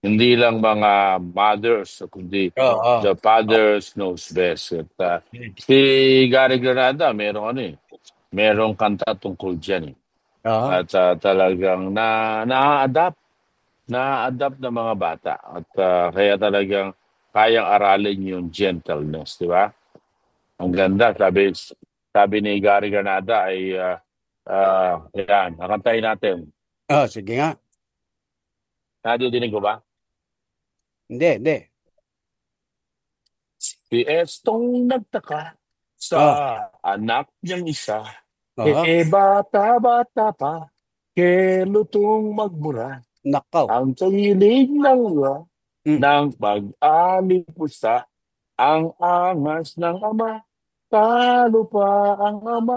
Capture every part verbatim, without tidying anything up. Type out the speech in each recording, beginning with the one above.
Hindi lang mga mothers, kundi Oo. the fathers knows best. At, ah, si Gary Granada, merong ano eh, merong kanta tungkol diyan eh. Oo. At ah, talagang na na-adapt, na-adapt ng mga bata. At ah, kaya talagang kayang aralin yung gentleness, di ba? Ang ganda, sabi sabi ni Gary Granada ay ah, ah, yan, nakantayin natin. Oh, sige nga. Nadidinig ko ba? Hindi, hindi. Si Estong nagtaka sa Oh, anak niyang isa. aha. Eh, bata-bata pa, kelutong magmura. Nakaw. Ang tahilig ng uwa Mm. ng pag-alipusta. Ang angas ng ama, talo pa ang ama.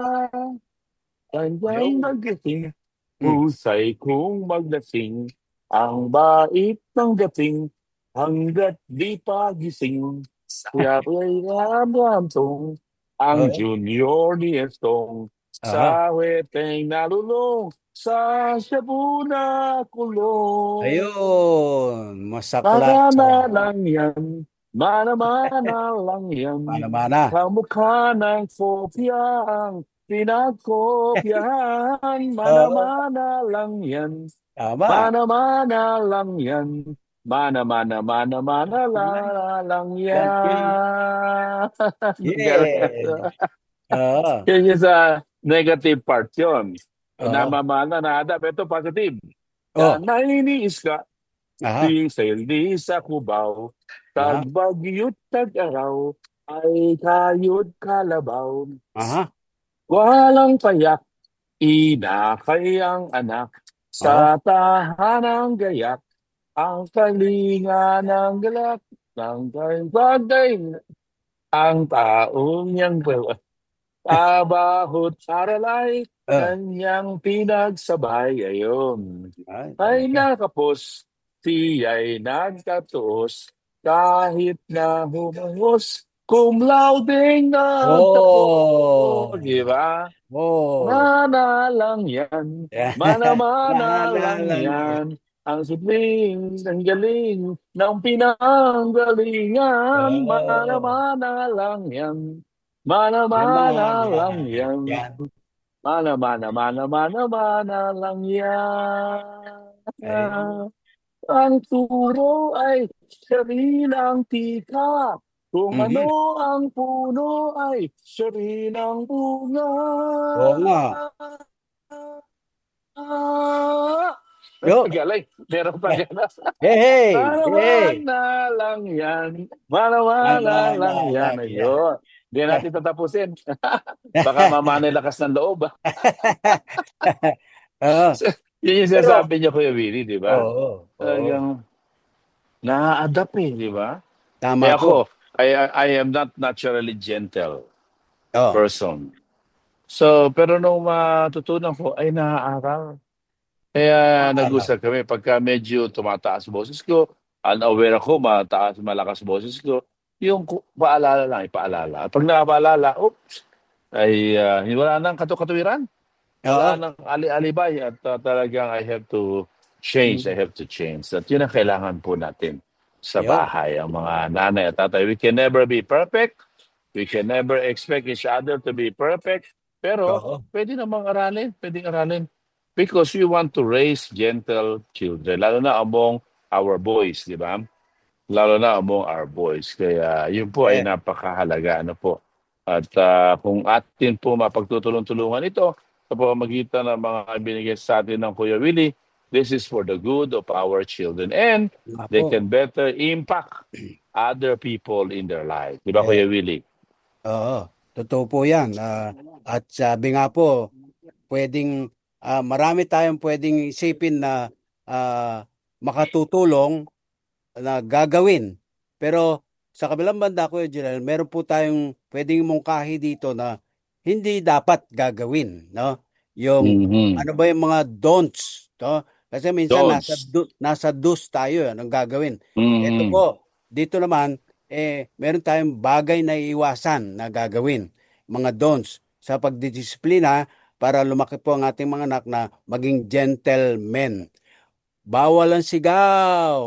Kanyang Yo. nagising, Mm. husay kong maglasing. Ang bait ng dating, hanggat di pa gising. Kaya ko'y ramramtong, ang Oo. junior ni Estong. Aha. Sa weteng nalulong, sa shabu na kulong. Ayun. Para Masaklata. na lang yan, mana-mana lang yan. Mana-mana. Kamukha ng kopya ang pinagkopyahan. Oo. Mana-mana lang yan, Tama. mana-mana lang yan. Mana-mana, mana-mana la- lang Yan. yan. Yeah. Oo. Yan yung sa negative part yun. Oo. Namamana na adap. Ito positive. Oh. Yan, naiiniis ka. Aha. Di sail di sa Cubao, Aha. tagbagyot tag-araw, ay kayod kalabaw. Aha. Walang payak, inakay ang anak, Oo. sa tahanang gayak, ang kalinga ng galak, ng bagay, ang taong niyang trabaho't aralay, Oh. kanyang pinagsabay. Ayun. Ay, Ay talaga. nakapos, siya'y nagkatuos, kahit na humangos, cum laude Oh. nagtapos. Di ba? Oh. Mana lang yan, Yeah. mana-mana Naalala lang lang yan. yan. Ang sibling, ang galing, ng pinanggalingan. Oo. Mana-mana lang yan, Mana mana-mana lang lang yan. yan. Mana, mana, mana, mana, mana lang Ayun. yan. Ang turo ay siya ang tika. Kung Mhm. ano ang puno ay siya rin ang bunga. Oo nga. Ah, Yo. galing. Meron pa Eh, gana. hey, hey, hey. Mana-mana lang yan. Mana-mana lang Naalala yan. lang yan. Ayun. Hindi natin tatapusin. Baka mamana yung lakas ng loob. Oo. Yun yung Pero, sinasabi niya, Kuya Willie, di ba? oo, oo. Talagang na-adapt eh, di ba? Eh Tama po. ako, I, I am not naturally gentle Oh. person. So, pero nung matutunan ko, ay naaaral. Kaya Naalala. nag-usap kami, pagka medyo tumataas boses ko, unaware ako, mataas, malakas boses ko, yung ku- paalala lang, ipaalala. At pag nakapaalala, oops, ay ah, wala nang katukatuwiran. Wala Oo. nang ali-alibay at ah, talagang I have to change, I Mm. have to change. At yun ang kailangan po natin sa Yo. bahay, ang mga nanay at tatay. We can never be perfect. We can never expect each other to be perfect. Pero Oo. pwede namang aralin, pwedeng aralin. Because we want to raise gentle children, lalo na among our boys, di ba? Lalo na among our boys. Kaya yun po ay Eh, napakahalaga. Ano po. At ah, kung atin po mapagtutulong-tulungan ito sa pamamagitan ng mga binigay sa atin ng Kuya Willie, this is for the good of our children and nga they po. can better impact other people in their life. Di ba, Eh, Kuya Willie? oo. Totoo po yan. Ah, at sabi nga po, pwedeng, ah, marami tayong pwedeng isipin na ah, makatutulong na gagawin. Pero sa kabilang banda, Kuya General, meron po tayong pwedeng mungkahi dito na hindi dapat gagawin, no? Yung Mhm. ano ba yung mga don'ts, no? Kasi minsan nasa Don'ts. do, nasa do's tayo, anong gagawin. Ito Mhm. po, dito naman eh meron tayong bagay na iwasan na gagawin, mga don'ts sa pagdidisiplina para lumaki po ang ating mga anak na maging gentlemen. Bawal ang sigaw.